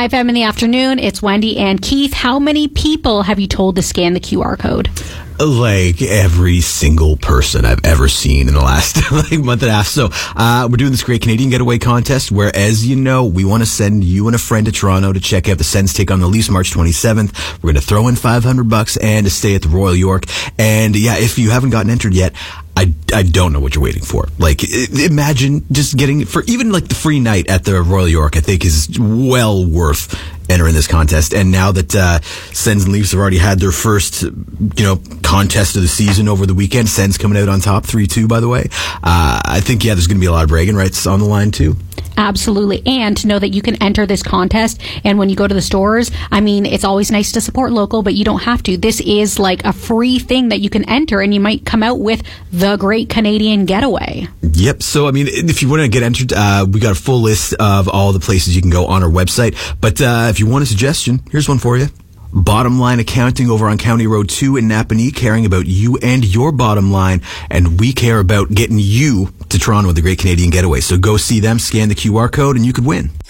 IFM in the afternoon. It's Wendy and Keith. How many people have you told to scan the QR code? Like every single person I've ever seen in the last month and a half. So we're doing this Great Canadian Getaway contest where, as you know, we want to send you and a friend to Toronto to check out the Sens take on the Leafs March 27th. We're going to throw in $500 and to stay at the Royal York. And yeah, if you haven't gotten entered yet, I don't know what you're waiting for. Like, imagine just getting, for even like the free night at the Royal York, I think is well worth entering this contest. And now that Sens and Leafs have already had their first, contest of the season over the weekend, Sens coming out on top 3-2, by the way. I think, there's going to be a lot of bragging rights on the line too. Absolutely. And to know that you can enter this contest, and when you go to the stores, I mean, it's always nice to support local, but you don't have to. This is like a free thing that you can enter, and you might come out with the Great Canadian Getaway. Yep. So, I mean, if you want to get entered, we got a full list of all the places you can go on our website. But if you want a suggestion, here's one for you. Bottom Line Accounting over on County Road 2 in Napanee, caring about you and your bottom line, and we care about getting you to Toronto with the Great Canadian Getaway. So go see them, scan the QR code, and you could win.